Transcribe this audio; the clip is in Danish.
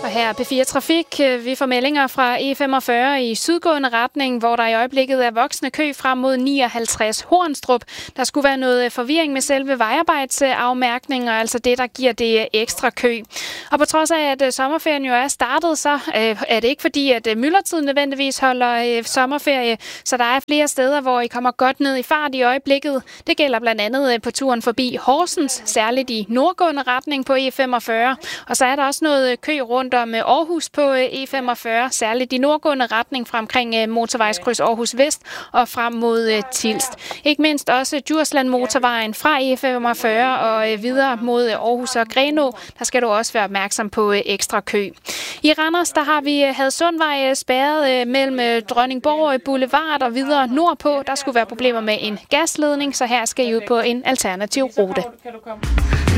Her er P4 Trafik. Vi får meldinger fra E45 i sydgående retning, hvor der i øjeblikket er voksende kø frem mod 59 Hornstrup. Der skulle være noget forvirring med selve vejarbejdsafmærkninger, altså det, der giver det ekstra kø. Og på trods af, at sommerferien jo er startet, så er det ikke fordi, at myldretiden nødvendigvis holder sommerferie. Så der er flere steder, hvor I kommer godt ned i fart i øjeblikket. Det gælder blandt andet på turen forbi Horsens, særligt i nordgående retning på E45. Og så er der også noget kø rundt om Aarhus på E45, særligt i nordgående retning fra omkring motorvejskryds Aarhus Vest og frem mod Tilst. Ikke mindst også Djursland motorvejen fra E45 og videre mod Aarhus og Grenaa. Der skal du også være opmærksom på ekstra kø. I Randers, der har vi Hadsundvej spærret mellem Dronningborg Boulevard og videre nordpå. Der skulle være problemer med en gasledning, så her skal I ud på en alternativ rute.